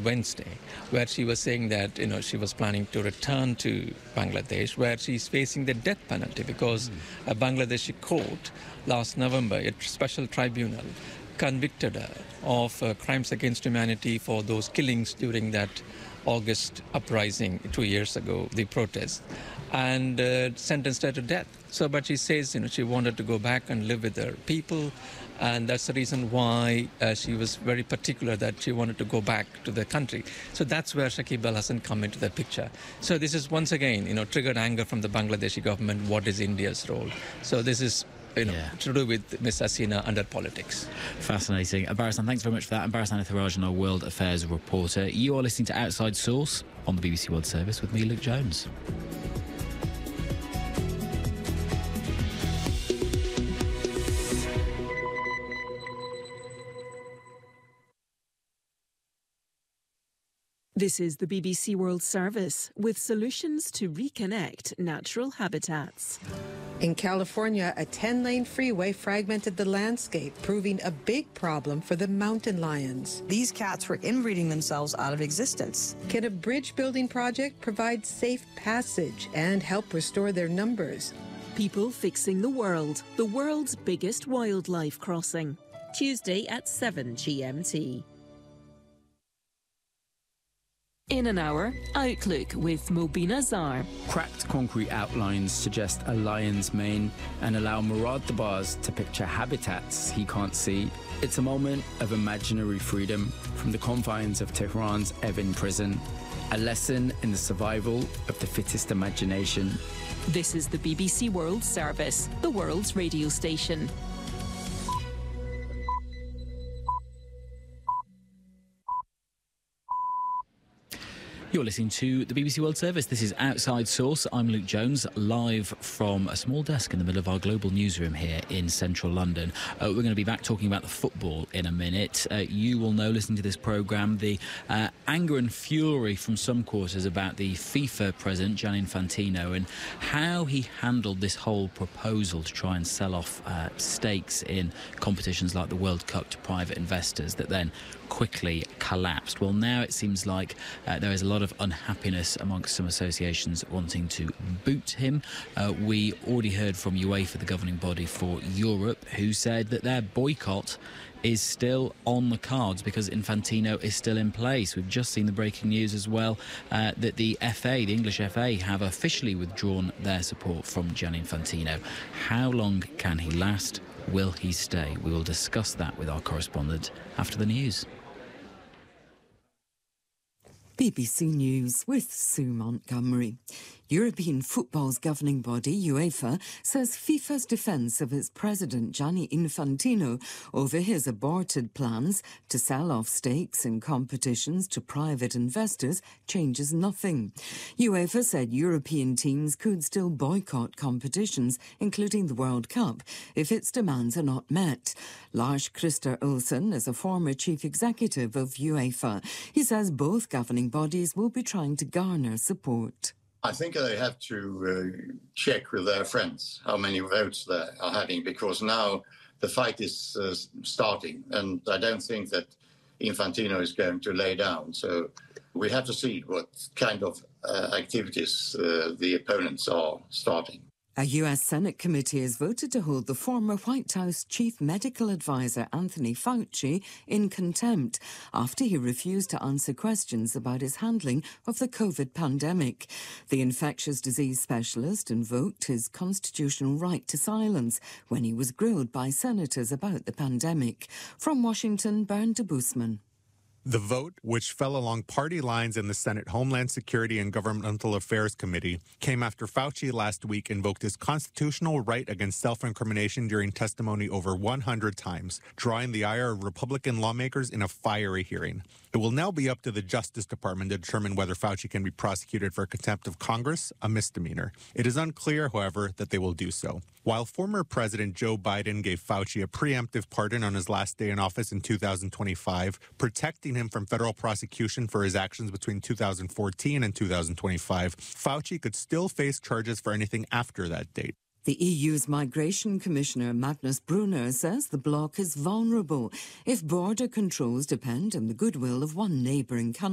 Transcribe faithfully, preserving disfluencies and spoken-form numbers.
Wednesday, where she was saying that, you know, she was planning to return to Bangladesh, where she's facing the death penalty because mm. a Bangladeshi court last November, a special tribunal, convicted her of uh, crimes against humanity for those killings during that August uprising two years ago, the protest, and uh, sentenced her to death. So, but she says, you know, she wanted to go back and live with her people, and that's the reason why uh, she was very particular that she wanted to go back to the country. So that's where Shakib Al Hasan come into the picture. So this is once again, you know, triggered anger from the Bangladeshi government. What is India's role? So this is, you know, yeah. to do with Miss Hasina under politics. Fascinating. Barasan, thanks very much for that. And Barasan Ithirajan, our World Affairs reporter. You are listening to Outside Source on the B B C World Service with me, Luke Jones. This is the B B C World Service with solutions to reconnect natural habitats. In California, a ten-lane freeway fragmented the landscape, proving a big problem for the mountain lions. These cats were inbreeding themselves out of existence. Can a bridge-building project provide safe passage and help restore their numbers? People Fixing the World, the world's biggest wildlife crossing. Tuesday at seven G M T. In an hour, Outlook with Mobina Zar. Cracked concrete outlines suggest a lion's mane and allow Murad Dabas to picture habitats he can't see. It's a moment of imaginary freedom from the confines of Tehran's Evin prison, a lesson in the survival of the fittest imagination. This is the B B C World Service, the world's radio station. You're listening to the B B C World Service. This is Outside Source. I'm Luke Jones, live from a small desk in the middle of our global newsroom here in central London. Uh, we're going to be back talking about the football in a minute. Uh, you will know, listening to this programme, the uh, anger and fury from some quarters about the FIFA president, Gianni Infantino, and how he handled this whole proposal to try and sell off uh, stakes in competitions like the World Cup to private investors that then quickly collapsed. Well, now it seems like uh, there is a lot of unhappiness amongst some associations wanting to boot him. Uh, we already heard from UEFA, the governing body for Europe, who said that their boycott is still on the cards because Infantino is still in place. We've just seen the breaking news as well uh, that the F A, the English F A, have officially withdrawn their support from Gianni Infantino. How long can he last? Will he stay? We will discuss that with our correspondent after the news. B B C News with Sue Montgomery. European football's governing body, UEFA, says FIFA's defence of its president, Gianni Infantino, over his aborted plans to sell off stakes in competitions to private investors changes nothing. UEFA said European teams could still boycott competitions, including the World Cup, if its demands are not met. Lars Christer Olsen is a former chief executive of UEFA. He says both governing bodies will be trying to garner support. I think they have to uh, check with their friends how many votes they are having, because now the fight is uh, starting, and I don't think that Infantino is going to lay down. So we have to see what kind of uh, activities uh, the opponents are starting. A U S Senate committee has voted to hold the former White House chief medical advisor Anthony Fauci in contempt after he refused to answer questions about his handling of the COVID pandemic. The infectious disease specialist invoked his constitutional right to silence when he was grilled by senators about the pandemic. From Washington, Bernd de Boesman. The vote, which fell along party lines in the Senate Homeland Security and Governmental Affairs Committee, came after Fauci last week invoked his constitutional right against self-incrimination during testimony over one hundred times, drawing the ire of Republican lawmakers in a fiery hearing. It will now be up to the Justice Department to determine whether Fauci can be prosecuted for contempt of Congress, a misdemeanor. It is unclear, however, that they will do so. While former President Joe Biden gave Fauci a preemptive pardon on his last day in office in two thousand twenty-five, protecting him from federal prosecution for his actions between two thousand fourteen and two thousand twenty-five, Fauci could still face charges for anything after that date. The E U's Migration Commissioner Magnus Brunner says the bloc is vulnerable if border controls depend on the goodwill of one neighbouring country.